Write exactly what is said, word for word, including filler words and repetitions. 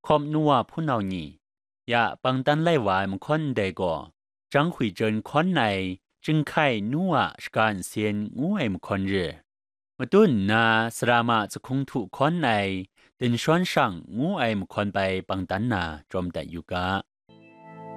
คอมนัวผู้เนานี่อย่าปังตันไล่หวายมันคนใดก่อจังขุยเจินคนในจึงไข่นัวสการเซียนงูไอมคนเรมาตุนนาสรามาจะคงถูกคนในตินช้อนสั่งงูไอมคนไปปังตันนาจอมแต่อยู่กะ